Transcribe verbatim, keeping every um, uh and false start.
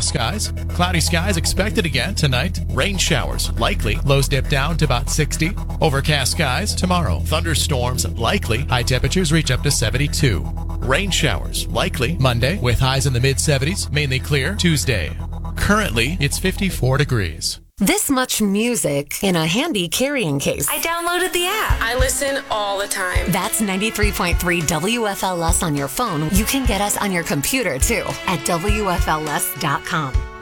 Overcast skies. Cloudy skies expected again tonight. Rain showers likely. Lows dip down to about sixty. Overcast skies tomorrow. Thunderstorms likely. High temperatures reach up to seventy-two. Rain showers likely Monday with highs in the mid seventies. Mainly clear Tuesday. Currently, it's fifty-four degrees. This much music in a handy carrying case. I downloaded the app. I listen all the time. That's ninety-three point three W F L S on your phone. You can get us on your computer too at W F L S dot com.